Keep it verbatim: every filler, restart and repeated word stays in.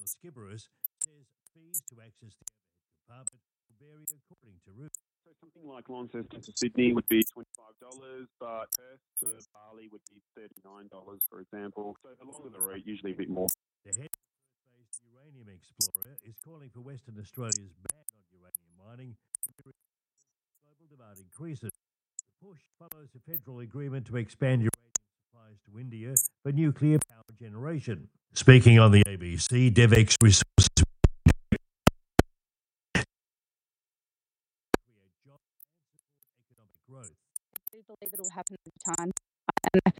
Skibberus, says fees to access the overhead compartment will vary according to route. So something like Launceston to Sydney would be twenty-five dollars, but Perth to Bali would be thirty-nine dollars, for example. So the longer the route, usually a bit more. The head of the Perth-based uranium explorer is calling for Western Australia's ban on uranium mining to be as global demand increases. The push follows a federal agreement to expand uranium supplies to India for nuclear power generation. Speaking on the A B C, DevEx Resources create jobs and support economic growth. I do believe it will happen over time. And